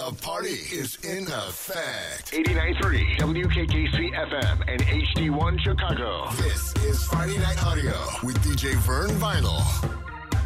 The party is in effect. 89.3 WKKC FM and HD1 Chicago. This is Friday Night Audio with DJ Vern Vinyl.